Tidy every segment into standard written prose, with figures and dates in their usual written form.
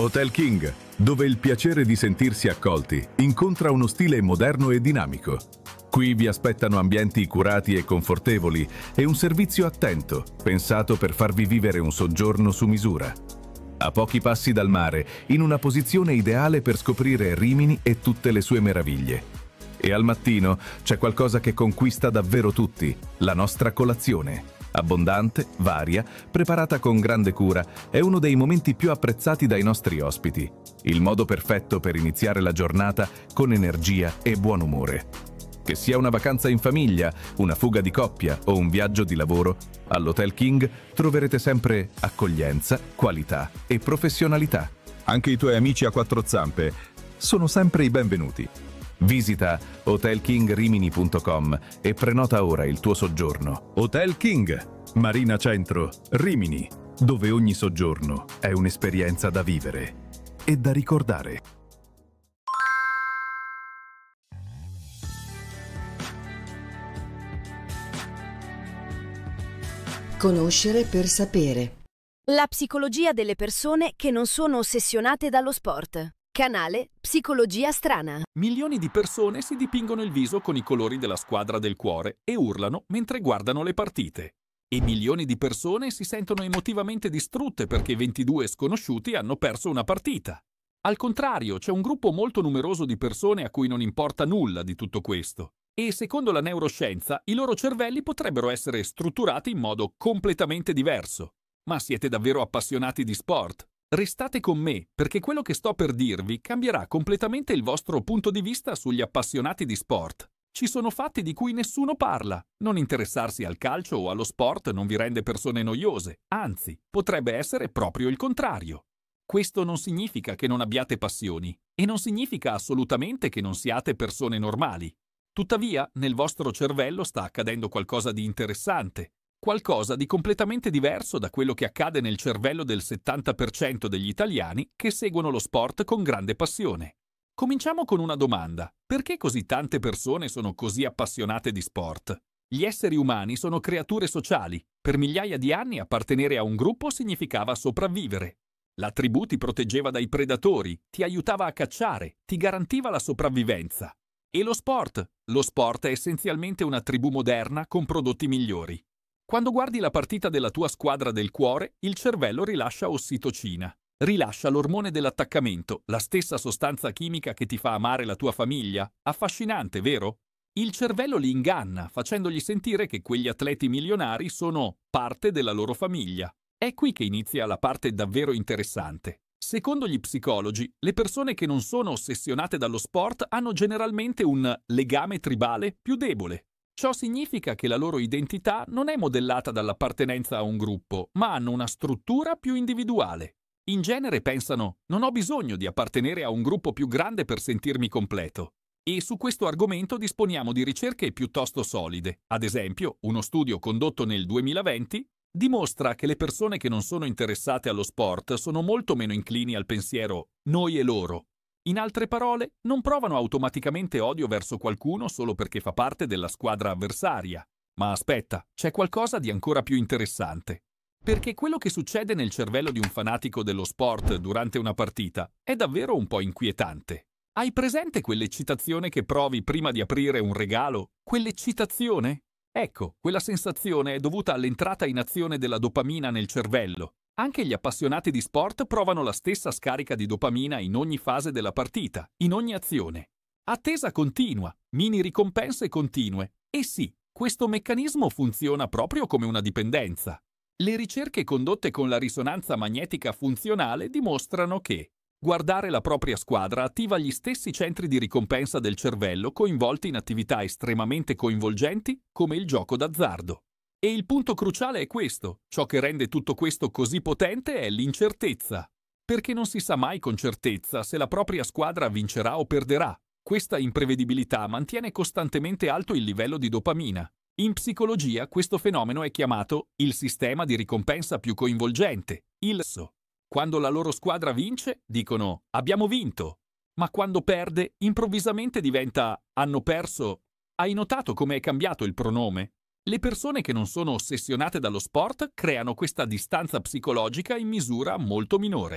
Hotel King, dove il piacere di sentirsi accolti incontra uno stile moderno e dinamico. Qui vi aspettano ambienti curati e confortevoli e un servizio attento, pensato per farvi vivere un soggiorno su misura. A pochi passi dal mare, in una posizione ideale per scoprire Rimini e tutte le sue meraviglie. E al mattino c'è qualcosa che conquista davvero tutti, la nostra colazione. Abbondante, varia, preparata con grande cura, è uno dei momenti più apprezzati dai nostri ospiti. Il modo perfetto per iniziare la giornata con energia e buon umore. Che sia una vacanza in famiglia, una fuga di coppia o un viaggio di lavoro, all'Hotel King troverete sempre accoglienza, qualità e professionalità. Anche i tuoi amici a quattro zampe sono sempre i benvenuti. Visita hotelkingrimini.com e prenota ora il tuo soggiorno. Hotel King, Marina Centro, Rimini, dove ogni soggiorno è un'esperienza da vivere e da ricordare. Conoscere per sapere. La psicologia delle persone che non sono ossessionate dallo sport. Canale Psicologia Strana. Milioni di persone si dipingono il viso con i colori della squadra del cuore e urlano mentre guardano le partite. E milioni di persone si sentono emotivamente distrutte perché 22 sconosciuti hanno perso una partita. Al contrario, c'è un gruppo molto numeroso di persone a cui non importa nulla di tutto questo. E secondo la neuroscienza, i loro cervelli potrebbero essere strutturati in modo completamente diverso. Ma siete davvero appassionati di sport? Restate con me, perché quello che sto per dirvi cambierà completamente il vostro punto di vista sugli appassionati di sport. Ci sono fatti di cui nessuno parla. Non interessarsi al calcio o allo sport non vi rende persone noiose, anzi, potrebbe essere proprio il contrario. Questo non significa che non abbiate passioni, e non significa assolutamente che non siate persone normali. Tuttavia, nel vostro cervello sta accadendo qualcosa di interessante. Qualcosa di completamente diverso da quello che accade nel cervello del 70% degli italiani che seguono lo sport con grande passione. Cominciamo con una domanda. Perché così tante persone sono così appassionate di sport? Gli esseri umani sono creature sociali. Per migliaia di anni appartenere a un gruppo significava sopravvivere. La tribù ti proteggeva dai predatori, ti aiutava a cacciare, ti garantiva la sopravvivenza. E lo sport? Lo sport è essenzialmente una tribù moderna con prodotti migliori. Quando guardi la partita della tua squadra del cuore, il cervello rilascia ossitocina. Rilascia l'ormone dell'attaccamento, la stessa sostanza chimica che ti fa amare la tua famiglia. Affascinante, vero? Il cervello li inganna, facendogli sentire che quegli atleti milionari sono parte della loro famiglia. È qui che inizia la parte davvero interessante. Secondo gli psicologi, le persone che non sono ossessionate dallo sport hanno generalmente un legame tribale più debole. Ciò significa che la loro identità non è modellata dall'appartenenza a un gruppo, ma hanno una struttura più individuale. In genere pensano: non ho bisogno di appartenere a un gruppo più grande per sentirmi completo. E su questo argomento disponiamo di ricerche piuttosto solide. Ad esempio, uno studio condotto nel 2020 dimostra che le persone che non sono interessate allo sport sono molto meno inclini al pensiero noi e loro. In altre parole, non provano automaticamente odio verso qualcuno solo perché fa parte della squadra avversaria. Ma aspetta, c'è qualcosa di ancora più interessante. Perché quello che succede nel cervello di un fanatico dello sport durante una partita è davvero un po' inquietante. Hai presente quell'eccitazione che provi prima di aprire un regalo? Quell'eccitazione? Ecco, quella sensazione è dovuta all'entrata in azione della dopamina nel cervello. Anche gli appassionati di sport provano la stessa scarica di dopamina in ogni fase della partita, in ogni azione. Attesa continua, mini ricompense continue. E sì, questo meccanismo funziona proprio come una dipendenza. Le ricerche condotte con la risonanza magnetica funzionale dimostrano che guardare la propria squadra attiva gli stessi centri di ricompensa del cervello coinvolti in attività estremamente coinvolgenti come il gioco d'azzardo. E il punto cruciale è questo: ciò che rende tutto questo così potente è l'incertezza. Perché non si sa mai con certezza se la propria squadra vincerà o perderà. Questa imprevedibilità mantiene costantemente alto il livello di dopamina. In psicologia questo fenomeno è chiamato il sistema di ricompensa più coinvolgente, il SO. Quando la loro squadra vince, dicono abbiamo vinto, ma quando perde, improvvisamente diventa hanno perso. Hai notato come è cambiato il pronome? Le persone che non sono ossessionate dallo sport creano questa distanza psicologica in misura molto minore.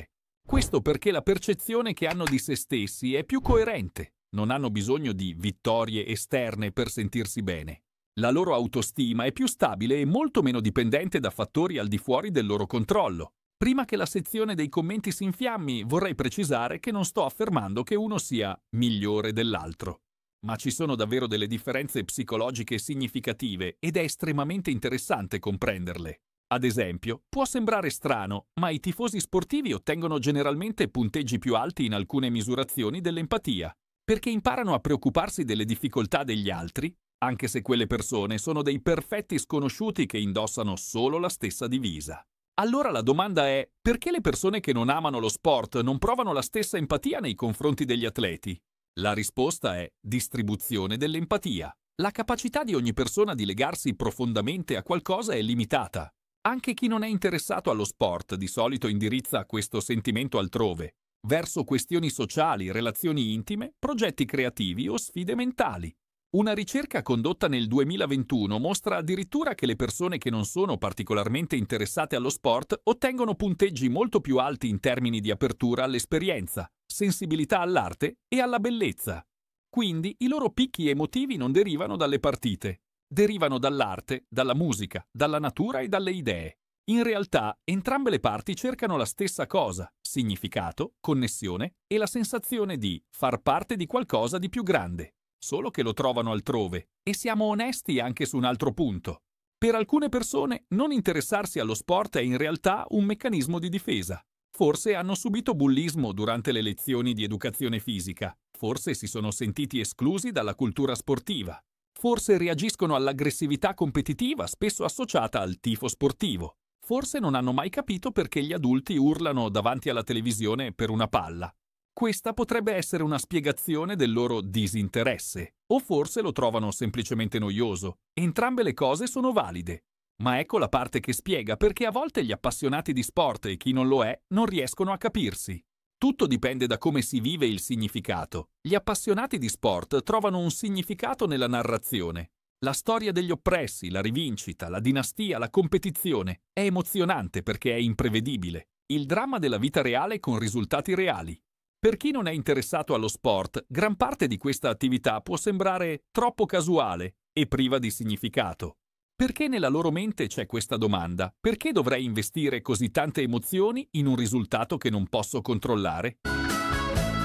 Questo perché la percezione che hanno di se stessi è più coerente, non hanno bisogno di vittorie esterne per sentirsi bene. La loro autostima è più stabile e molto meno dipendente da fattori al di fuori del loro controllo. Prima che la sezione dei commenti si infiammi, vorrei precisare che non sto affermando che uno sia migliore dell'altro. Ma ci sono davvero delle differenze psicologiche significative ed è estremamente interessante comprenderle. Ad esempio, può sembrare strano, ma i tifosi sportivi ottengono generalmente punteggi più alti in alcune misurazioni dell'empatia, perché imparano a preoccuparsi delle difficoltà degli altri, anche se quelle persone sono dei perfetti sconosciuti che indossano solo la stessa divisa. Allora la domanda è: perché le persone che non amano lo sport non provano la stessa empatia nei confronti degli atleti? La risposta è distribuzione dell'empatia. La capacità di ogni persona di legarsi profondamente a qualcosa è limitata. Anche chi non è interessato allo sport di solito indirizza questo sentimento altrove, verso questioni sociali, relazioni intime, progetti creativi o sfide mentali. Una ricerca condotta nel 2021 mostra addirittura che le persone che non sono particolarmente interessate allo sport ottengono punteggi molto più alti in termini di apertura all'esperienza, sensibilità all'arte e alla bellezza. Quindi i loro picchi emotivi non derivano dalle partite. Derivano dall'arte, dalla musica, dalla natura e dalle idee. In realtà, entrambe le parti cercano la stessa cosa: significato, connessione e la sensazione di far parte di qualcosa di più grande, solo che lo trovano altrove, e siamo onesti anche su un altro punto. Per alcune persone, non interessarsi allo sport è in realtà un meccanismo di difesa. Forse hanno subito bullismo durante le lezioni di educazione fisica, forse si sono sentiti esclusi dalla cultura sportiva. Forse reagiscono all'aggressività competitiva spesso associata al tifo sportivo. Forse non hanno mai capito perché gli adulti urlano davanti alla televisione per una palla. Questa potrebbe essere una spiegazione del loro disinteresse, o forse lo trovano semplicemente noioso. Entrambe le cose sono valide. Ma ecco la parte che spiega perché a volte gli appassionati di sport e chi non lo è non riescono a capirsi. Tutto dipende da come si vive il significato. Gli appassionati di sport trovano un significato nella narrazione. La storia degli oppressi, la rivincita, la dinastia, la competizione è emozionante perché è imprevedibile. Il dramma della vita reale con risultati reali. Per chi non è interessato allo sport, gran parte di questa attività può sembrare troppo casuale e priva di significato. Perché nella loro mente c'è questa domanda: perché dovrei investire così tante emozioni in un risultato che non posso controllare?